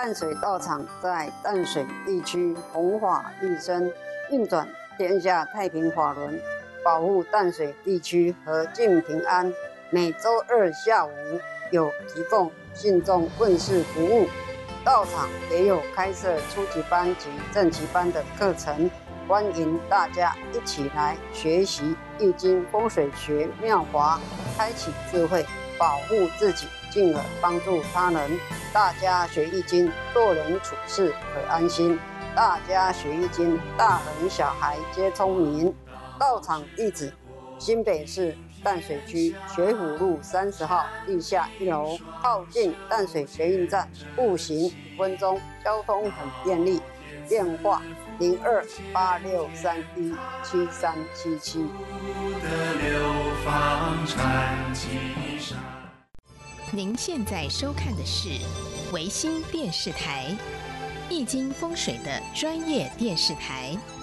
淡水道场在淡水地区弘法利生，运转天下太平法轮，保护淡水地区和静平安。每周二下午有提供信众问事服务，道场也有开设初级班及正级班的课程，欢迎大家一起来学习易经风水学妙法，开启智慧，保护自己，进而帮助他人。大家学易经，做人处事可安心。大家学易经，大人小孩皆聪明。道场地址：新北市淡水区学府路30号地下1楼，靠近淡水捷运站，步行5分钟，交通很便利。电话0286317377。 您现在收看的是维新电视台，易经风水的专业电视台。